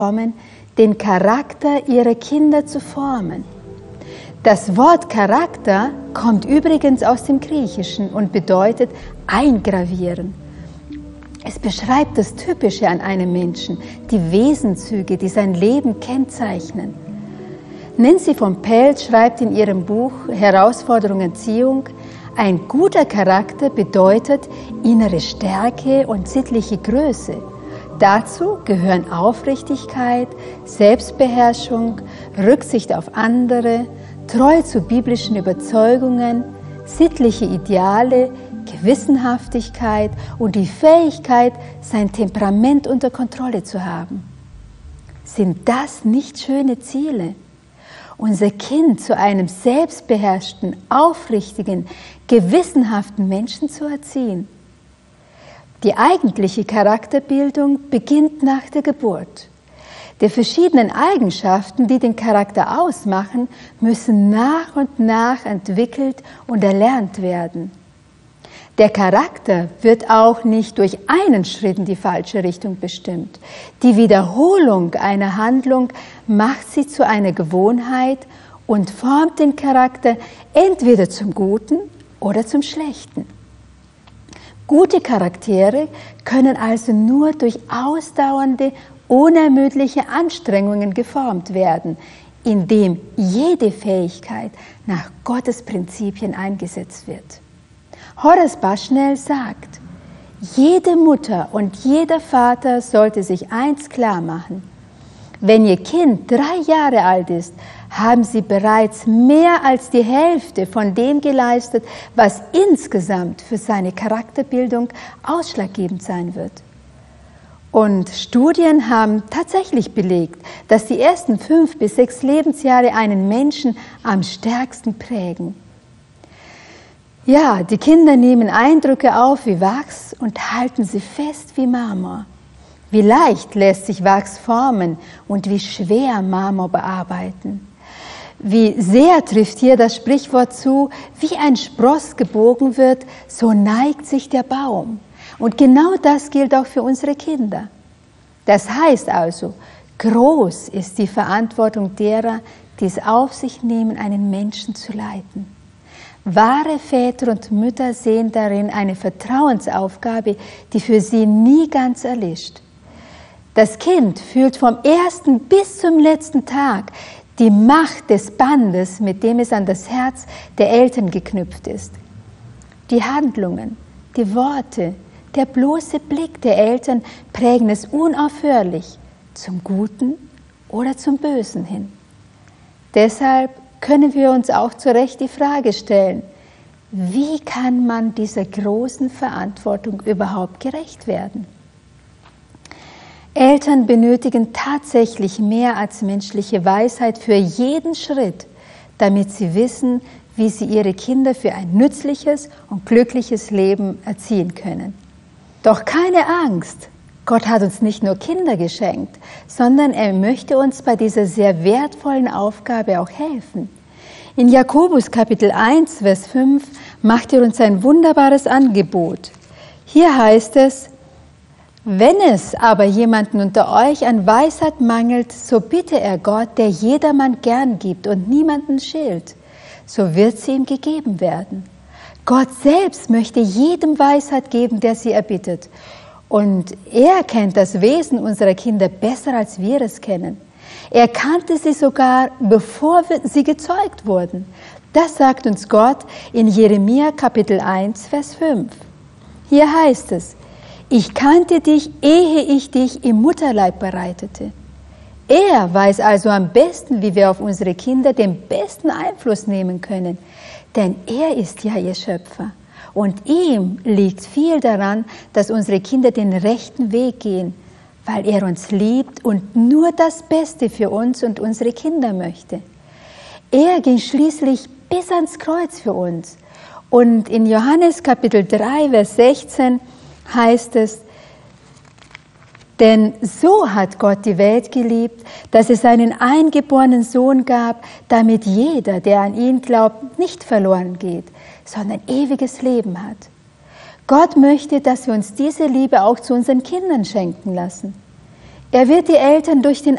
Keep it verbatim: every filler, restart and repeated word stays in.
den Charakter ihrer Kinder zu formen. Das Wort Charakter kommt übrigens aus dem Griechischen und bedeutet eingravieren. Es beschreibt das Typische an einem Menschen, die Wesenszüge, die sein Leben kennzeichnen. Nancy von Pelt schreibt in ihrem Buch Herausforderung Erziehung, ein guter Charakter bedeutet innere Stärke und sittliche Größe. Dazu gehören Aufrichtigkeit, Selbstbeherrschung, Rücksicht auf andere, Treue zu biblischen Überzeugungen, sittliche Ideale, Gewissenhaftigkeit und die Fähigkeit, sein Temperament unter Kontrolle zu haben. Sind das nicht schöne Ziele? Unser Kind zu einem selbstbeherrschten, aufrichtigen, gewissenhaften Menschen zu erziehen. Die eigentliche Charakterbildung beginnt nach der Geburt. Die verschiedenen Eigenschaften, die den Charakter ausmachen, müssen nach und nach entwickelt und erlernt werden. Der Charakter wird auch nicht durch einen Schritt in die falsche Richtung bestimmt. Die Wiederholung einer Handlung macht sie zu einer Gewohnheit und formt den Charakter entweder zum Guten oder zum Schlechten. Gute Charaktere können also nur durch ausdauernde, unermüdliche Anstrengungen geformt werden, indem jede Fähigkeit nach Gottes Prinzipien eingesetzt wird. Horace Bushnell sagt, jede Mutter und jeder Vater sollte sich eins klar machen. Wenn Ihr Kind drei Jahre alt ist, haben Sie bereits mehr als die Hälfte von dem geleistet, was insgesamt für seine Charakterbildung ausschlaggebend sein wird. Und Studien haben tatsächlich belegt, dass die ersten fünf bis sechs Lebensjahre einen Menschen am stärksten prägen. Ja, die Kinder nehmen Eindrücke auf wie Wachs und halten sie fest wie Marmor. Wie leicht lässt sich Wachs formen und wie schwer Marmor bearbeiten. Wie sehr trifft hier das Sprichwort zu, wie ein Spross gebogen wird, so neigt sich der Baum. Und genau das gilt auch für unsere Kinder. Das heißt also, groß ist die Verantwortung derer, die es auf sich nehmen, einen Menschen zu leiten. Wahre Väter und Mütter sehen darin eine Vertrauensaufgabe, die für sie nie ganz erlischt. Das Kind fühlt vom ersten bis zum letzten Tag die Macht des Bandes, mit dem es an das Herz der Eltern geknüpft ist. Die Handlungen, die Worte, der bloße Blick der Eltern prägen es unaufhörlich zum Guten oder zum Bösen hin. Deshalb können wir uns auch zu Recht die Frage stellen, wie kann man dieser großen Verantwortung überhaupt gerecht werden? Eltern benötigen tatsächlich mehr als menschliche Weisheit für jeden Schritt, damit sie wissen, wie sie ihre Kinder für ein nützliches und glückliches Leben erziehen können. Doch keine Angst, Gott hat uns nicht nur Kinder geschenkt, sondern er möchte uns bei dieser sehr wertvollen Aufgabe auch helfen. In Jakobus Kapitel eins, Vers fünf macht er uns ein wunderbares Angebot. Hier heißt es, wenn es aber jemanden unter euch an Weisheit mangelt, so bitte er Gott, der jedermann gern gibt und niemanden schilt, so wird sie ihm gegeben werden. Gott selbst möchte jedem Weisheit geben, der sie erbittet. Und er kennt das Wesen unserer Kinder besser, als wir es kennen. Er kannte sie sogar, bevor sie gezeugt wurden. Das sagt uns Gott in Jeremia Kapitel eins, Vers fünf. Hier heißt es, ich kannte dich, ehe ich dich im Mutterleib bereitete. Er weiß also am besten, wie wir auf unsere Kinder den besten Einfluss nehmen können. Denn er ist ja ihr Schöpfer. Und ihm liegt viel daran, dass unsere Kinder den rechten Weg gehen, weil er uns liebt und nur das Beste für uns und unsere Kinder möchte. Er ging schließlich bis ans Kreuz für uns. Und in Johannes Kapitel drei, Vers sechzehn heißt es, denn so hat Gott die Welt geliebt, dass es seinen eingeborenen Sohn gab, damit jeder, der an ihn glaubt, nicht verloren geht, sondern ewiges Leben hat. Gott möchte, dass wir uns diese Liebe auch zu unseren Kindern schenken lassen. Er wird die Eltern durch den